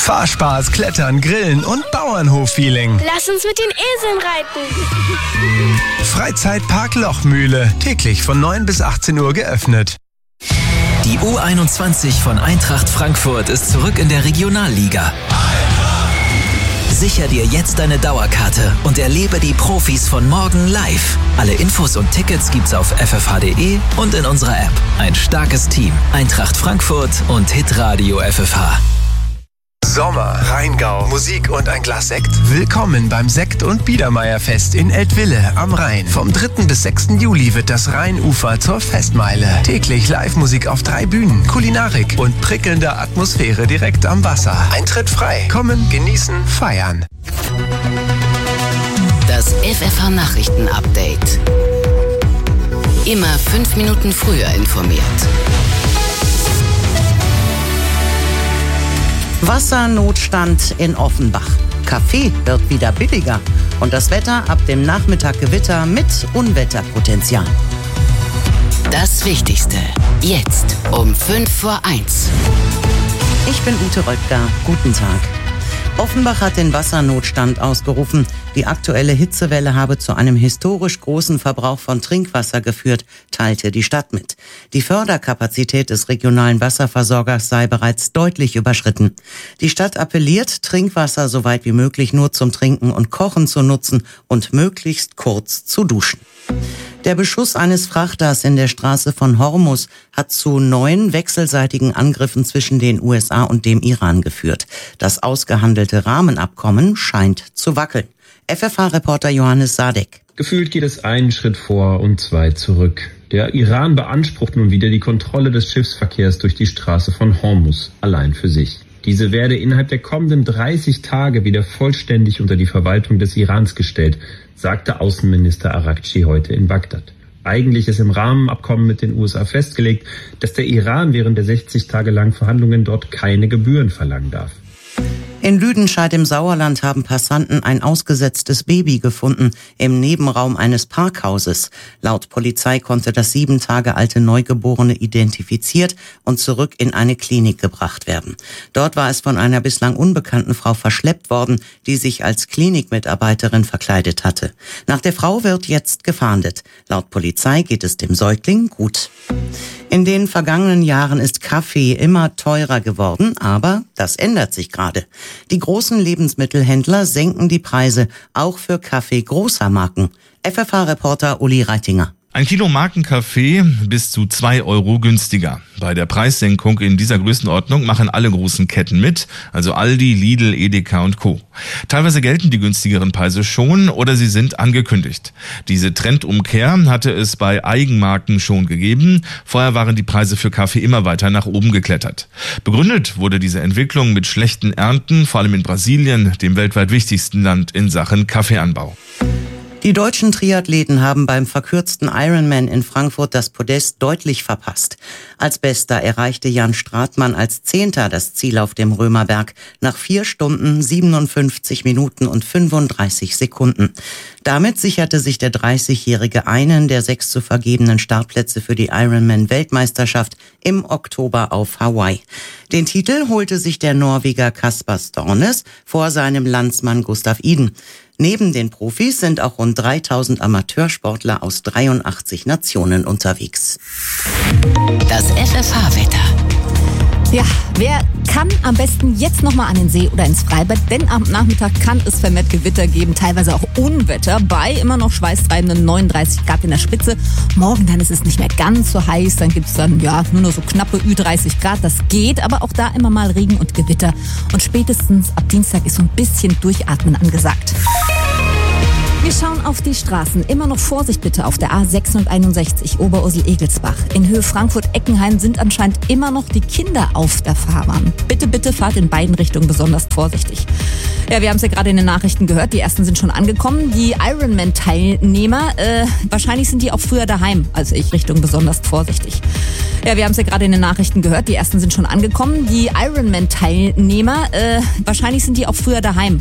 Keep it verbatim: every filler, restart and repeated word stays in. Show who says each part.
Speaker 1: Fahrspaß, Klettern, Grillen und Bauernhof-Feeling.
Speaker 2: Lass uns mit den Eseln reiten.
Speaker 1: Freizeitpark Lochmühle. Täglich von neun bis achtzehn Uhr geöffnet.
Speaker 3: Die U einundzwanzig von Eintracht Frankfurt ist zurück in der Regionalliga. Sicher dir jetzt deine Dauerkarte und erlebe die Profis von morgen live. Alle Infos und Tickets gibt's auf f f h punkt d e und in unserer App. Ein starkes Team. Eintracht Frankfurt und Hitradio F F H.
Speaker 1: Sommer, Rheingau, Musik und ein Glas Sekt? Willkommen beim Sekt- und Biedermeierfest in Eltville am Rhein. Vom dritten bis sechsten Juli wird das Rheinufer zur Festmeile. Täglich Live-Musik auf drei Bühnen, Kulinarik und prickelnde Atmosphäre direkt am Wasser. Eintritt frei. Kommen, genießen, feiern.
Speaker 4: Das F F H-Nachrichten-Update. Immer fünf Minuten früher informiert.
Speaker 5: Wassernotstand in Offenbach. Kaffee wird wieder billiger. Und das Wetter ab dem Nachmittag Gewitter mit Unwetterpotenzial.
Speaker 4: Das Wichtigste. Jetzt um fünf vor eins.
Speaker 5: Ich bin Ute Röttger. Guten Tag. Offenbach hat den Wassernotstand ausgerufen. Die aktuelle Hitzewelle habe zu einem historisch großen Verbrauch von Trinkwasser geführt, teilte die Stadt mit. Die Förderkapazität des regionalen Wasserversorgers sei bereits deutlich überschritten. Die Stadt appelliert, Trinkwasser so weit wie möglich nur zum Trinken und Kochen zu nutzen und möglichst kurz zu duschen. Der Beschuss eines Frachters in der Straße von Hormuz hat zu neuen wechselseitigen Angriffen zwischen den U S A und dem Iran geführt. Das ausgehandelte Rahmenabkommen scheint zu wackeln. F F H-Reporter Johannes Sadek.
Speaker 6: Gefühlt geht es einen Schritt vor und zwei zurück. Der Iran beansprucht nun wieder die Kontrolle des Schiffsverkehrs durch die Straße von Hormuz, allein für sich. Diese werde innerhalb der kommenden dreißig Tage wieder vollständig unter die Verwaltung des Irans gestellt, sagte Außenminister Araghchi heute in Bagdad. Eigentlich ist im Rahmenabkommen mit den U S A festgelegt, dass der Iran während der sechzig Tage langen Verhandlungen dort keine Gebühren verlangen darf.
Speaker 5: In Lüdenscheid im Sauerland haben Passanten ein ausgesetztes Baby gefunden im Nebenraum eines Parkhauses. Laut Polizei konnte das sieben Tage alte Neugeborene identifiziert und zurück in eine Klinik gebracht werden. Dort war es von einer bislang unbekannten Frau verschleppt worden, die sich als Klinikmitarbeiterin verkleidet hatte. Nach der Frau wird jetzt gefahndet. Laut Polizei geht es dem Säugling gut. In den vergangenen Jahren ist Kaffee immer teurer geworden, aber das ändert sich gerade. Die großen Lebensmittelhändler senken die Preise, auch für Kaffee großer Marken. F F H-Reporter Uli Reitinger.
Speaker 7: Ein Kilo Markenkaffee bis zu zwei Euro günstiger. Bei der Preissenkung in dieser Größenordnung machen alle großen Ketten mit, also Aldi, Lidl, Edeka und Co. Teilweise gelten die günstigeren Preise schon oder sie sind angekündigt. Diese Trendumkehr hatte es bei Eigenmarken schon gegeben. Vorher waren die Preise für Kaffee immer weiter nach oben geklettert. Begründet wurde diese Entwicklung mit schlechten Ernten, vor allem in Brasilien, dem weltweit wichtigsten Land in Sachen Kaffeeanbau.
Speaker 5: Die deutschen Triathleten haben beim verkürzten Ironman in Frankfurt das Podest deutlich verpasst. Als Bester erreichte Jan Stratmann als Zehnter das Ziel auf dem Römerberg nach vier Stunden, siebenundfünfzig Minuten und fünfunddreißig Sekunden. Damit sicherte sich der dreißigjährige einen der sechs zu vergebenen Startplätze für die Ironman-Weltmeisterschaft im Oktober auf Hawaii. Den Titel holte sich der Norweger Kasper Stornes vor seinem Landsmann Gustav Iden. Neben den Profis sind auch rund dreitausend Amateursportler aus dreiundachtzig Nationen unterwegs.
Speaker 4: Das F F H-Wetter.
Speaker 8: Ja, wer kann am besten jetzt nochmal an den See oder ins Freibad, denn am Nachmittag kann es vermehrt Gewitter geben, teilweise auch Unwetter, bei immer noch schweißtreibenden neununddreißig Grad in der Spitze. Morgen dann ist es nicht mehr ganz so heiß, dann gibt's dann ja nur noch so knappe Ü dreißig Grad, das geht, aber auch da immer mal Regen und Gewitter. Und spätestens ab Dienstag ist so ein bisschen Durchatmen angesagt. Wir schauen auf die Straßen. Immer noch Vorsicht bitte auf der A sechshunderteinundsechzig Oberursel-Egelsbach. In Höhe Frankfurt-Eckenheim sind anscheinend immer noch die Kinder auf der Fahrbahn. Bitte, bitte fahrt in beiden Richtungen besonders vorsichtig. Ja, wir haben es ja gerade in den Nachrichten gehört. Die ersten sind schon angekommen. Die Ironman-Teilnehmer, äh, wahrscheinlich sind die auch früher daheim als ich. Richtung besonders vorsichtig. Ja, wir haben es ja gerade in den Nachrichten gehört. Die ersten sind schon angekommen. Die Ironman-Teilnehmer, äh, wahrscheinlich sind die auch früher daheim